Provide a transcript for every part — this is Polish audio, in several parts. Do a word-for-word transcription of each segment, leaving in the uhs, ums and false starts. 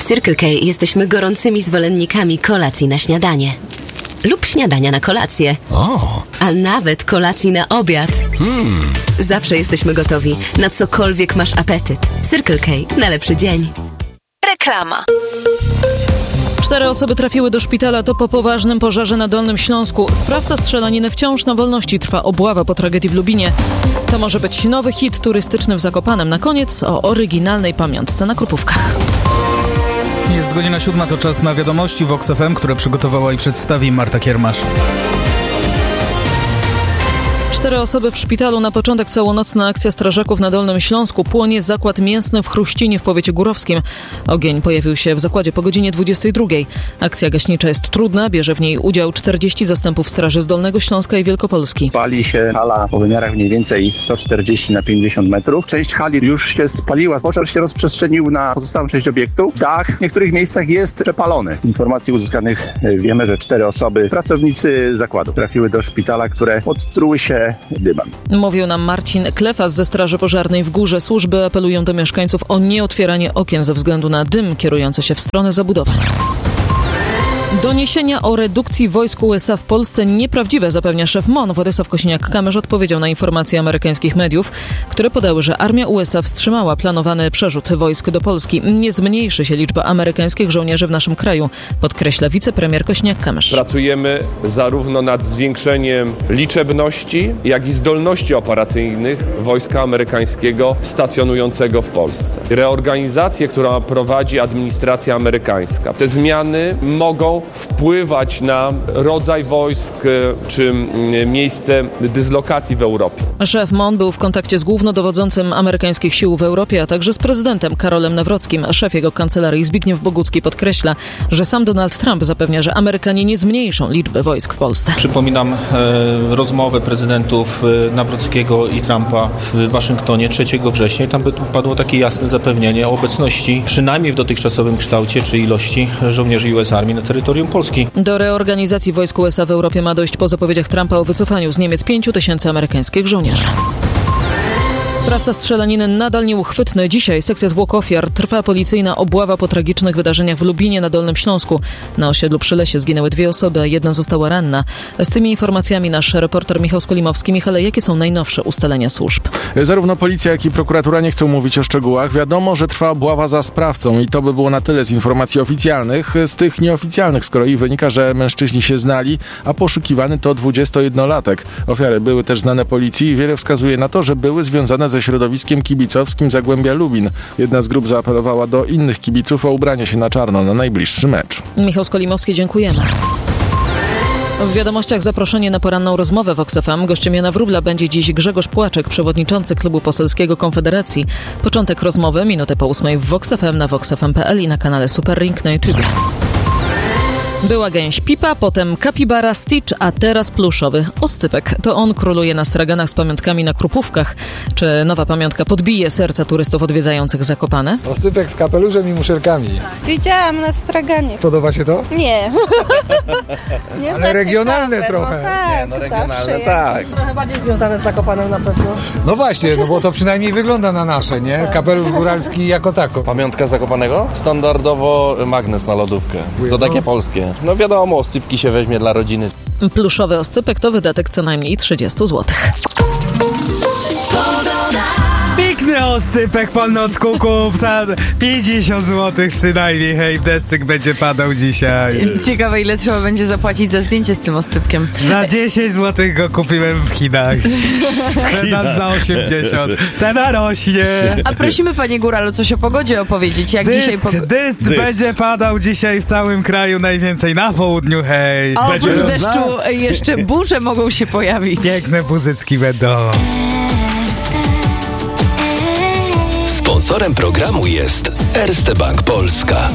W Circle K jesteśmy gorącymi zwolennikami kolacji na śniadanie. Lub śniadania na kolację. O. A nawet kolacji na obiad. Hmm. Zawsze jesteśmy gotowi, na cokolwiek masz apetyt. Circle K. Na lepszy dzień. Reklama. Cztery osoby trafiły do szpitala, to po poważnym pożarze na Dolnym Śląsku. Sprawca strzelaniny wciąż na wolności, trwa obława po tragedii w Lubinie. To może być nowy hit turystyczny w Zakopanem. Na koniec o oryginalnej pamiątce na Krupówkach. Jest godzina siódma, to czas na wiadomości Vox F M, które przygotowała i przedstawi Marta Kiermasz. Cztery osoby w szpitalu. Na początek całonocna akcja strażaków na Dolnym Śląsku. Płonie zakład mięsny w Chruścinie w powiecie górowskim. Ogień pojawił się w zakładzie po godzinie dwudziestej drugiej. Akcja gaśnicza jest trudna. Bierze w niej udział czterdzieści zastępów Straży z Dolnego Śląska i Wielkopolski. Pali się hala o wymiarach mniej więcej sto czterdzieści na pięćdziesiąt metrów. Część hali już się spaliła. Pożar się rozprzestrzenił na pozostałą część obiektu. Dach w niektórych miejscach jest przepalony. Informacji uzyskanych wiemy, że cztery osoby, pracownicy zakładu, trafiły do szpitala, które odtruły się dymem. Mówił nam Marcin Klefas ze Straży Pożarnej w Górze. Służby apelują do mieszkańców o nieotwieranie okien ze względu na dym kierujący się w stronę zabudowań. Doniesienia o redukcji wojsk U S A w Polsce nieprawdziwe, zapewnia szef M O N. Władysław Kosiniak-Kamysz odpowiedział na informacje amerykańskich mediów, które podały, że armia U S A wstrzymała planowany przerzut wojsk do Polski. Nie zmniejszy się liczba amerykańskich żołnierzy w naszym kraju, podkreśla wicepremier Kosiniak-Kamysz. Pracujemy zarówno nad zwiększeniem liczebności, jak i zdolności operacyjnych wojska amerykańskiego stacjonującego w Polsce. Reorganizację, którą prowadzi administracja amerykańska. Te zmiany mogą wpływać na rodzaj wojsk czy miejsce dyslokacji w Europie. Szef M O N był w kontakcie z głównodowodzącym amerykańskich sił w Europie, a także z prezydentem Karolem Nawrockim. Szef jego kancelarii Zbigniew Bogucki podkreśla, że sam Donald Trump zapewnia, że Amerykanie nie zmniejszą liczby wojsk w Polsce. Przypominam e, rozmowę prezydentów Nawrockiego i Trumpa w Waszyngtonie trzeciego września. Tam padło takie jasne zapewnienie o obecności, przynajmniej w dotychczasowym kształcie czy ilości żołnierzy U S Armii na terytorium Polski. Do reorganizacji wojsk U S A w Europie ma dojść po zapowiedziach Trumpa o wycofaniu z Niemiec pięciu tysięcy amerykańskich żołnierzy. Sprawca strzelaniny nadal nieuchwytny. Dzisiaj sekcja zwłok ofiar. Trwa policyjna obława po tragicznych wydarzeniach w Lubinie na Dolnym Śląsku. Na osiedlu przy Lesie zginęły dwie osoby, a jedna została ranna. Z tymi informacjami nasz reporter Michał Skolimowski. Michale, jakie są najnowsze ustalenia służb? Zarówno policja, jak i prokuratura nie chcą mówić o szczegółach. Wiadomo, że trwa obława za sprawcą i to by było na tyle z informacji oficjalnych. Z tych nieoficjalnych z kolei wynika, że mężczyźni się znali, a poszukiwany to dwudziestojednolatek. Ofiary były też znane policji i wiele wskazuje na to, że były związane ze środowiskiem kibicowskim Zagłębia Lubin. Jedna z grup zaapelowała do innych kibiców o ubranie się na czarno na najbliższy mecz. Michał Skolimowski, dziękujemy. W wiadomościach zaproszenie na poranną rozmowę Vox F M. Gościem Jana Wróbla będzie dziś Grzegorz Płaczek, przewodniczący Klubu Poselskiego Konfederacji. Początek rozmowy minutę po ósmej w Vox F M, na vox f m kropka p l i na kanale Super Ring na YouTube. Była gęś Pipa, potem kapibara Stitch, a teraz pluszowy oscypek. To on króluje na straganach z pamiątkami na Krupówkach. Czy nowa pamiątka podbije serca turystów odwiedzających Zakopane? Oscypek z kapeluszem i muszelkami. Tak. Widziałam na straganie. Podoba się to? Nie. Nie. Ale regionalne ciekawe, trochę. No tak, nie, no regionalne, tak. Trochę bardziej związane z Zakopanem na pewno. No właśnie, no bo to przynajmniej wygląda na nasze, nie? Kapelusz góralski jako tako. Pamiątka Zakopanego? Standardowo magnes na lodówkę. To takie polskie. No wiadomo, oscypki się weźmie dla rodziny. Pluszowy oscypek to wydatek co najmniej trzydzieści złotych. Piękny oscypek pan Nocku kup za pięćdziesiąt złotych przynajmniej. Hej, deszczyk będzie padał dzisiaj. Ciekawe, ile trzeba będzie zapłacić za zdjęcie z tym oscypkiem. Za dziesięć złotych go kupiłem w Chinach. Sprzedam za osiemdziesiąt. Cena rośnie. A prosimy, panie Góralu, coś o pogodzie opowiedzieć. Jak deszcz, dzisiaj pog- deszcz będzie padał dzisiaj w całym kraju, najwięcej na południu, hej. A oprócz deszczu jeszcze burze mogą się pojawić. Piękne muzyki będą. Sponsorem programu jest Erste Bank Polska.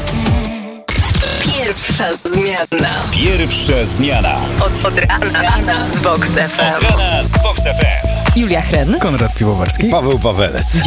Pierwsza zmiana. Pierwsza zmiana. Od, od rana, rana z Vox F M. Od rana z Vox F M. Julia Hren, Konrad Piwowarski, Paweł Pawelec.